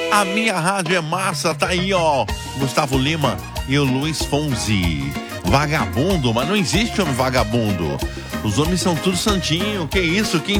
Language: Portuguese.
A minha rádio é massa, tá aí, ó. Gustavo Lima e o Luiz Fonzi. Vagabundo, mas não existe homem vagabundo. Os homens são tudo santinho. Que isso? Que